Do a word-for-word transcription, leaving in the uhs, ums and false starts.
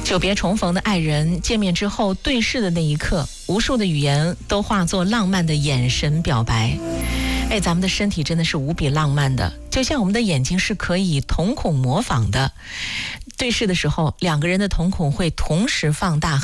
久别重逢的爱人见面之后对视的那一刻，无数的语言都化作浪漫的眼神表白。哎，咱们的身体真的是无比浪漫的，就像我们的眼睛是可以瞳孔模仿的。对视的时候，两个人的瞳孔会同时放大